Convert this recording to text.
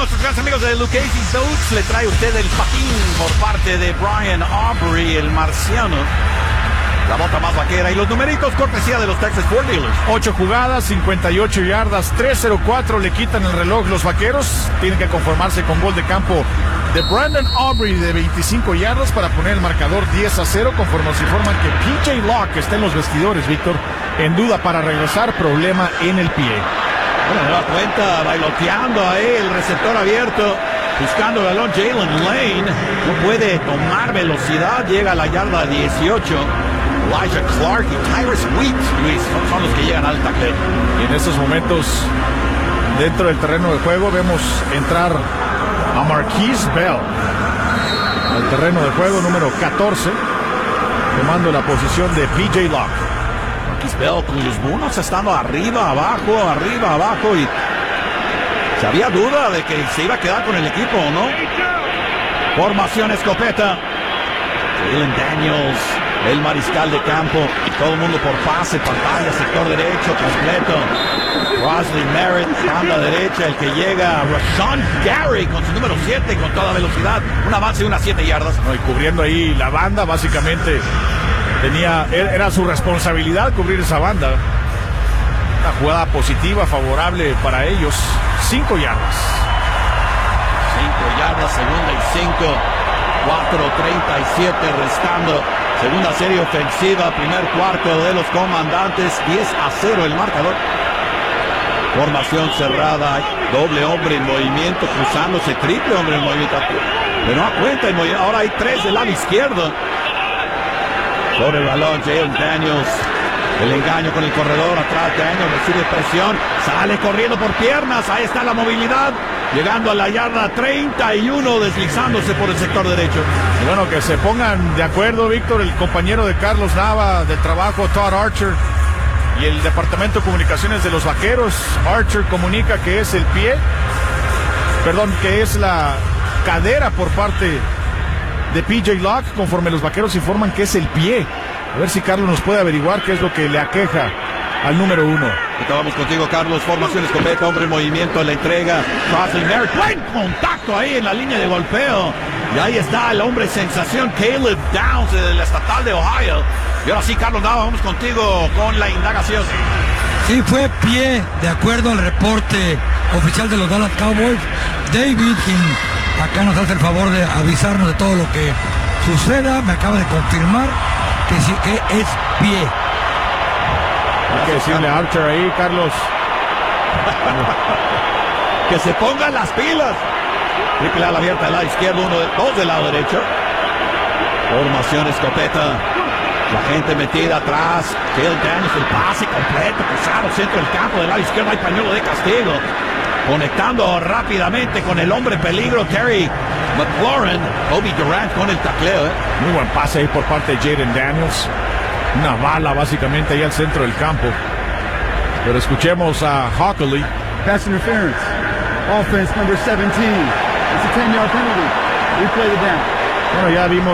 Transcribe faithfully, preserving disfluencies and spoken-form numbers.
nuestros grandes amigos de Lucchese Boats. Le trae usted el patín por parte de Brian Aubrey, el marciano. La bota más vaquera y los numeritos cortesía de los Texas Ford Dealers. ocho jugadas, cincuenta y ocho yardas, tres cero cuatro, le quitan el reloj los vaqueros. Tienen que conformarse con gol de campo de Brandon Aubrey de veinticinco yardas para poner el marcador diez a cero, conforme nos informan que P J Locke está en los vestidores, Víctor, en duda para regresar, problema en el pie. Bueno, me da cuenta, bailoteando ahí el receptor abierto, buscando el balón. Jalen Lane no puede tomar velocidad, llega a la yarda dieciocho. Elijah Clark y Tyrus Wheat, Luis, son, son los que llegan al tackle. Y en estos momentos, dentro del terreno de juego, vemos entrar a Marquise Bell al terreno de juego, número catorce, tomando la posición de P J Locke. Marquise Bell con los Bunos estando arriba, abajo, arriba, abajo, y se había duda de que se iba a quedar con el equipo o no. Formación escopeta. Jalen Daniels, el mariscal de campo, todo el mundo por pase, pantalla, sector derecho, completo. Rosley Merritt, banda derecha, el que llega, Rashawn Gary con su número siete, con toda velocidad, un avance de unas siete yardas. No, y cubriendo ahí la banda, básicamente, tenía, era su responsabilidad cubrir esa banda. Una jugada positiva, favorable para ellos, cinco yardas. cinco yardas, segunda y cinco. cuatro treinta y siete restando. Segunda serie ofensiva, primer cuarto de los comandantes, diez a cero el marcador. Formación cerrada, doble hombre en movimiento, cruzándose, triple hombre en movimiento. Pero no cuenta en movimiento, ahora hay tres del lado izquierdo. Sobre el balón, Jalen Daniels. El engaño con el corredor, atrás Daniels, recibe presión, sale corriendo por piernas, ahí está la movilidad. Llegando a la yarda treinta y uno, deslizándose por el sector derecho. Y bueno, que se pongan de acuerdo, Víctor, el compañero de Carlos Nava del trabajo, Todd Archer, y el departamento de comunicaciones de los Vaqueros. Archer comunica que es el pie, perdón, que es la cadera por parte de P J Locke, conforme los Vaqueros informan que es el pie. A ver si Carlos nos puede averiguar qué es lo que le aqueja al número uno. Acabamos contigo, Carlos. Formación escopeta, hombre en movimiento, la entrega. Rosley Merritt, buen contacto ahí en la línea de golpeo. Y ahí está el hombre sensación, Caleb Downs, del estatal de Ohio. Y ahora sí, Carlos Nava, vamos contigo con la indagación. Sí, fue pie, de acuerdo al reporte oficial de los Dallas Cowboys. David, quien acá nos hace el favor de avisarnos de todo lo que suceda, me acaba de confirmar que sí, que es pie. Hay que decirle a Archer ahí, Carlos. Que se pongan las pilas. Triple ala abierta del lado izquierdo, uno de, dos del lado derecho. Formación escopeta. La gente metida atrás. Jalen Daniels, el pase completo, cruzado, centro del campo, del lado izquierdo hay pañuelo de castigo. Conectando rápidamente con el hombre peligro, Terry McLaurin. Obi Durant con el tacleo. ¿eh? Muy buen pase ahí por parte de Jalen Daniels. Una bala básicamente ahí al centro del campo. Pero escuchemos a Hockley. Pass interference. Offense number seventeen. It's a ten-yard penalty. Replay the down. Bueno, ya vimos